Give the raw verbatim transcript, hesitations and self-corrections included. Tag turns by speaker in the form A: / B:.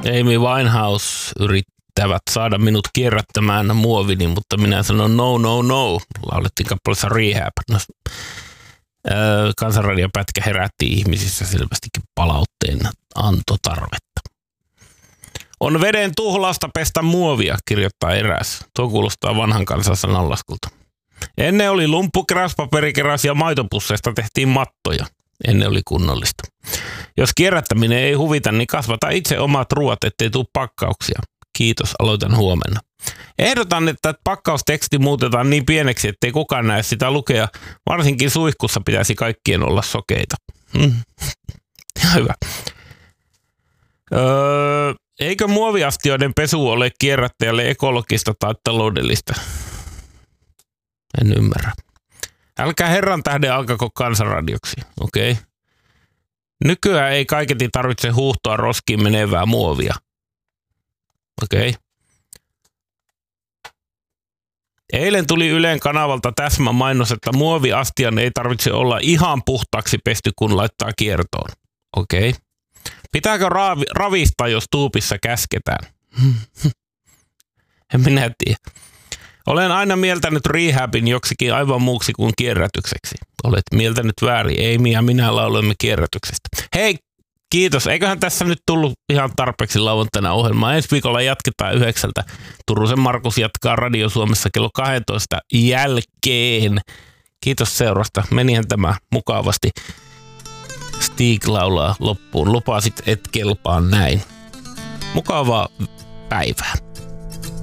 A: Amy Winehouse yrittävät saada minut kierrättämään muovini, mutta minä sanon no, no, no. Laulettiin kappaleessa Rehab. No, öö, Kansanradiopätkä herätti ihmisissä selvästikin palautteen antotarvetta. On veden tuhlausta pestä muovia, kirjoittaa eräs. Tuo kuulostaa vanhan kansan sananlaskulta. Ennen oli lumppukeräys, paperikeräys ja maitopusseista tehtiin mattoja. Ennen oli kunnollista. Jos kierrättäminen ei huvita, niin kasvata itse omat ruoat, ettei tule pakkauksia. Kiitos, aloitan huomenna. Ehdotan, että pakkausteksti muutetaan niin pieneksi, ettei kukaan näe sitä lukea. Varsinkin suihkussa pitäisi kaikkien olla sokeita. Hmm. Hyvä. Öö, eikö muoviastioiden pesu ole kierrättäjälle ekologista tai taloudellista? En ymmärrä. Älkää herran tähden alkako kansanradioksi, okei? Okay? Nykyään ei kaiketi tarvitse huuhtoa roskiin menevää muovia. Okei. Okay. Eilen tuli Ylen kanavalta täsmä mainos, että muoviastian ei tarvitse olla ihan puhtaaksi pesty, kun laittaa kiertoon. Okei. Okay. Pitääkö raavi, ravistaa, jos tuupissa käsketään? En minä tiedä. Olen aina mieltänyt rehabin joksikin aivan muuksi kuin kierrätykseksi. Olet mieltänyt väärin. Amy ja minä laulamme kierrätyksestä. Hei, kiitos. Eiköhän tässä nyt tullut ihan tarpeeksi lauantaina ohjelmaa. Ensi viikolla jatketaan yhdeksältä. Turusen Markus jatkaa Radio Suomessa kello kaksitoista jälkeen. Kiitos seurasta. Menihän tämä mukavasti. Stig laulaa loppuun. Lupasit et kelpaa näin. Mukavaa päivää.